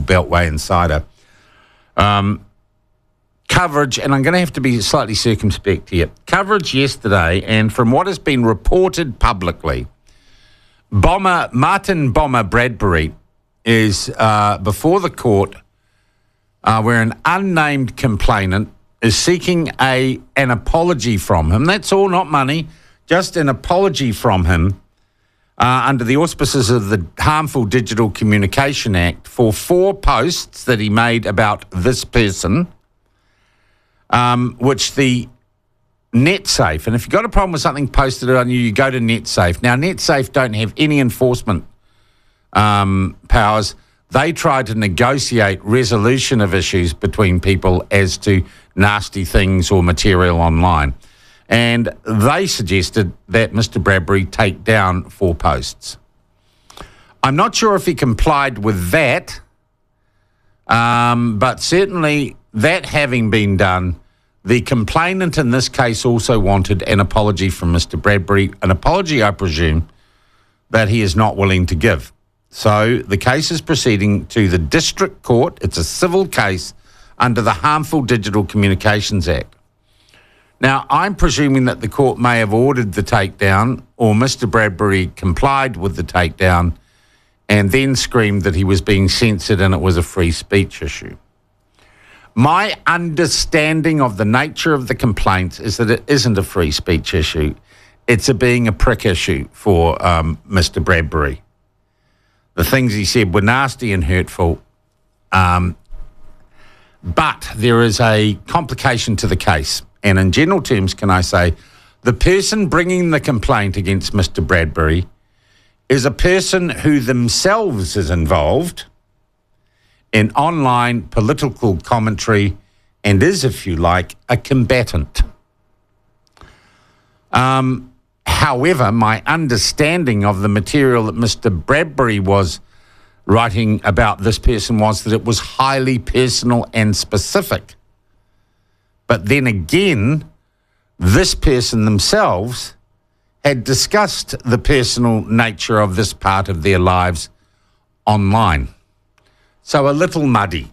Beltway Insider. Coverage, and I'm going to have to be slightly circumspect here. Coverage yesterday, and from what has been reported publicly, Martin Bomber Bradbury is before the court where an unnamed complainant is seeking an apology from him. That's all, not money, just an apology from him under the auspices of the Harmful Digital Communication Act for 4 posts that he made about this person, which the NetSafe, and if you've got a problem with something posted on you, you go to NetSafe. Now, NetSafe don't have any enforcement powers. They try to negotiate resolution of issues between people as to nasty things or material online. And they suggested that Mr. Bradbury take down 4 posts. I'm not sure if he complied with that, but certainly that having been done, the complainant in this case also wanted an apology from Mr. Bradbury, an apology, I presume, that he is not willing to give. So the case is proceeding to the District Court. It's a civil case under the Harmful Digital Communications Act. Now, I'm presuming that the court may have ordered the takedown, or Mr. Bradbury complied with the takedown and then screamed that he was being censored and it was a free speech issue. My understanding of the nature of the complaints is that it isn't a free speech issue. It's being a prick issue for Mr. Bradbury. The things he said were nasty and hurtful, but there is a complication to the case. And in general terms, can I say, the person bringing the complaint against Mr. Bradbury is a person who themselves is involved in online political commentary and is, if you like, a combatant. However, my understanding of the material that Mr. Bradbury was writing about this person was that it was highly personal and specific. But then again, this person themselves had discussed the personal nature of this part of their lives online. So a little muddy.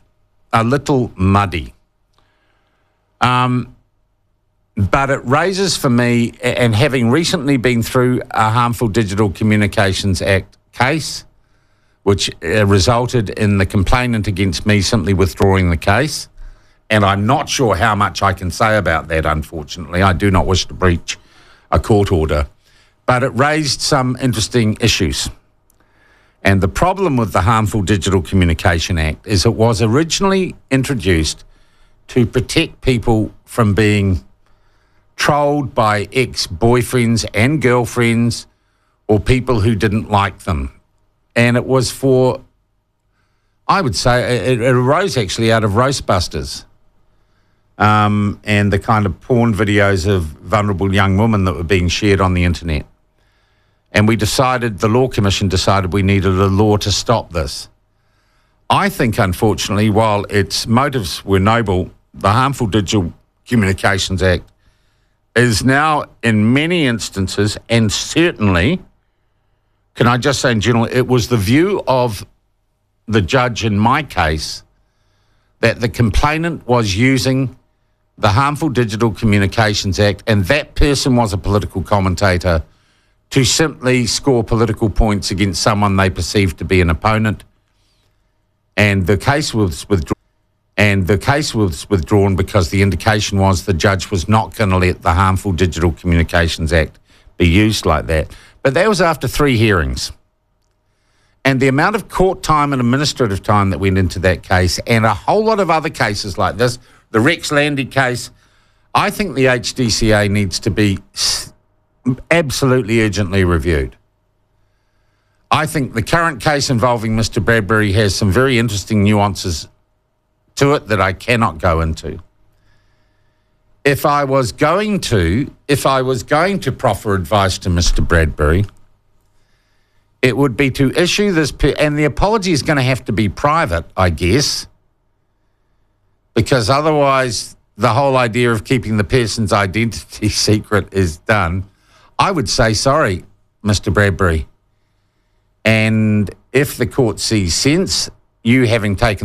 But it raises for me, and having recently been through a Harmful Digital Communications Act case, which resulted in the complainant against me simply withdrawing the case, and I'm not sure how much I can say about that, unfortunately. I do not wish to breach a court order. But it raised some interesting issues. And the problem with the Harmful Digital Communication Act is it was originally introduced to protect people from being trolled by ex-boyfriends and girlfriends or people who didn't like them. And it was for, I would say, it arose actually out of Roastbusters and the kind of porn videos of vulnerable young women that were being shared on the internet. And we decided, the Law Commission decided we needed a law to stop this. I think, unfortunately, while its motives were noble, the Harmful Digital Communications Act is now, in many instances, and certainly, can I just say in general, it was the view of the judge in my case that the complainant was using the Harmful Digital Communications Act, and that person was a political commentator, to simply score political points against someone they perceived to be an opponent. And the case was withdrawn because the indication was the judge was not going to let the Harmful Digital Communications Act be used like that. But that was after 3 hearings. And the amount of court time and administrative time that went into that case, and a whole lot of other cases like this, the Rex Landy case, I think the HDCA needs to be absolutely urgently reviewed. I think the current case involving Mr. Bradbury has some very interesting nuances to it that I cannot go into. If I was going to proffer advice to Mr. Bradbury, it would be to issue this, and the apology is going to have to be private, I guess, because otherwise the whole idea of keeping the person's identity secret is done. I would say, sorry, Mr. Bradbury. And if the court sees sense, you having taken